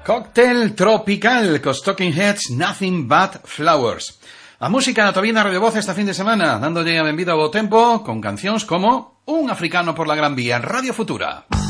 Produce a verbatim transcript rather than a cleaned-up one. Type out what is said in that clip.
Cóctel tropical cos Talking Heads, Nothing But Flowers. A música todavía na Radio Voz esta fin de semana, dándolle a benvida ao bo tempo con cancións como Un africano por la Gran Vía, Radio Futura.